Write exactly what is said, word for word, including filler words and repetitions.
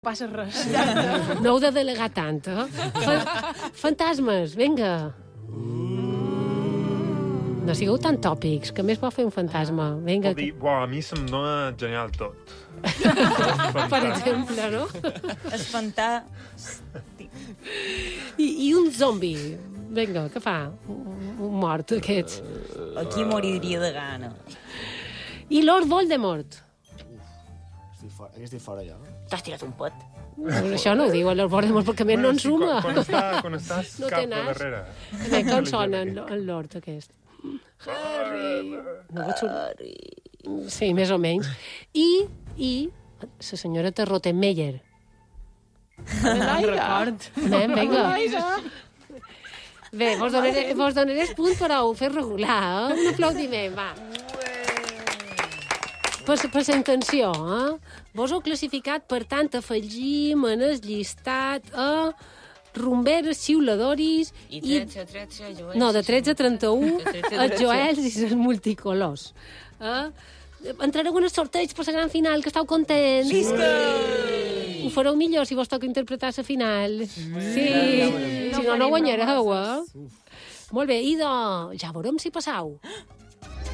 passa res. No heu de delegar tant, eh? Fantasmes, vinga. No sigueu tan tòpics, que més pot fer un fantasma. Vinga. Vol dir, buah, a mi se'm dona genial tot. Per exemple, no? Espantar... I, I un zombi. Vinga, què fa? Un, un mort, aquests. Aquí moriria de gana. I Lord Voldemort. Estic fora, estic fora ja. T'has tirat un pot. Això no ho diu el Lord Voldemort, perquè més no en sí, suma. Quan, quan, està, quan estàs No té cap a nas. darrere. Bé, com sona el, el Lord aquest? Harry. No veig un... Sí, més o menys. I, i la senyora Terrottenmeier. Record. Anem, vinga. Bé, vos donaré, vos donaré el punt, però ho fes regular, eh? Un aplaudiment, va. Per, per la intenció, eh? Vos heu classificat, per tant, afegim en el llistat a rumberes, xiuladoris... I tretze, tretze, Joel... No, de tretze a trenta-u, De tretze a els tretze. Joels i els multicolors. Eh? Entrareu en el sorteig per la gran final, que estàu contents. Visca! Ho fareu millor si vos toca interpretar la final. Sí, si no, no guanyareu, eh? Molt bé, i de... ja veurem si passau.